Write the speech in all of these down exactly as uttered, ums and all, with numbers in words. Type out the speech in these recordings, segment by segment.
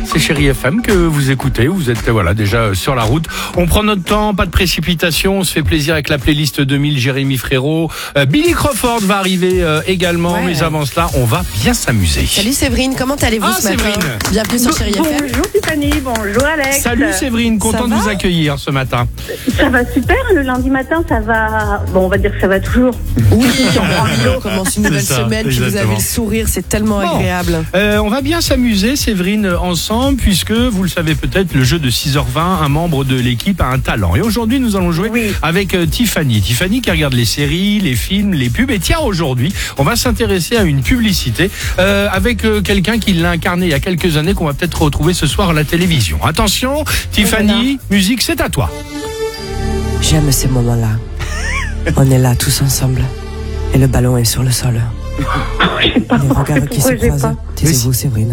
c'est Chérie F M que vous écoutez. Vous êtes voilà déjà sur la route. On prend notre temps, pas de précipitation. On se fait plaisir avec la playlist deux mille, Jérémy Frérot. Euh, Billy Crawford va arriver euh, également. Ouais. Mais avant cela, on va bien s'amuser. Salut Séverine, comment allez-vous ah, ce matin? Séverine. Bienvenue sur Chérie F M. Bonjour Tiffany, bonjour Alex. Salut Séverine, content de vous accueillir ce matin. Ça va super, le lundi matin ça va, bon on va dire que ça va toujours. Oui, on commence une nouvelle ça, semaine, puis vous avez le sourire, c'est tellement bon, agréable. Euh, on va bien s'amuser Séverine ensemble, puisque vous le savez peut-être, le jeu de six heures vingt, un membre de l'équipe a un talent. Et aujourd'hui nous allons jouer oui. avec euh, Tiffany. Tiffany qui regarde les séries, les films, les pubs. Et tiens, aujourd'hui, on va s'intéresser à une publicité euh, avec euh, quelqu'un qui l'a incarné il y a quelques années, qu'on va peut-être retrouver ce soir à la télévision. Attention, Tiffany, voilà. Musique, c'est à toi. J'aime ces moments-là. On est là tous ensemble. Et le ballon est sur le sol. Les regards qui se croisent. Taisez-vous, Séverine.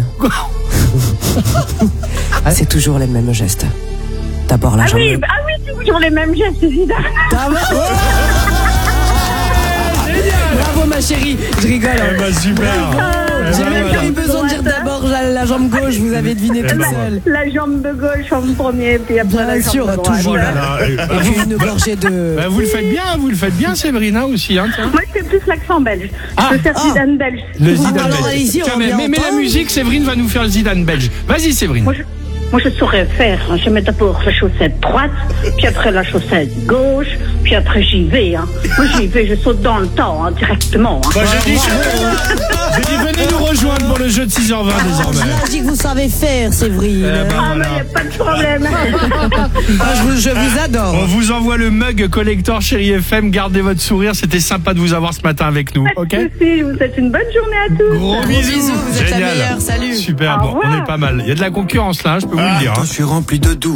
C'est toujours les mêmes gestes. D'abord la ah jambe. Oui, ah oui, c'est toujours les mêmes gestes, évidemment. Bravo ma chérie, je rigole. Eh ben, super. J'ai même pas eu besoin de dire d'abord la, la jambe gauche, vous avez deviné tout seul. La jambe de gauche en premier, puis après bien la sûr, jambe de droite. toujours. Voilà. Et puis une gorgée de... Ben, vous le faites bien, vous le faites bien, Séverina aussi. Hein, moi, je fais plus l'accent belge. Ah. Je fais ah. Zidane belge. Le Zidane alors, belge. allez-y, Tiens, on mais, mais, mais la musique, Séverine va nous faire le Zidane belge. Vas-y, Séverine. Moi, je... Moi, je saurais faire. Hein. Je mets d'abord la chaussette droite, puis après la chaussette gauche, puis après j'y vais. Hein. Moi, j'y vais, je saute dans le temps, hein, directement. Hein. Bah, j'ai dit, j'ai dit, venez nous rejoindre pour le jeu de six heures vingt ah, désormais. Je dis que vous savez faire, Séverine. Eh ben, ah, voilà. mais il n'y a pas de problème. ah, je, vous, je vous adore. On vous envoie le mug collector Chérie F M. Gardez votre sourire. C'était sympa de vous avoir ce matin avec nous. Pas ok. de soucis, je vous souhaite une bonne journée à tous. Gros, Gros bisous. bisous, vous êtes Génial. la meilleure. Salut. Super, Au bon, revoir. on est pas mal. Il y a de la concurrence là, je peux vous Ah, le dire. quand Hein. je suis rempli de doute.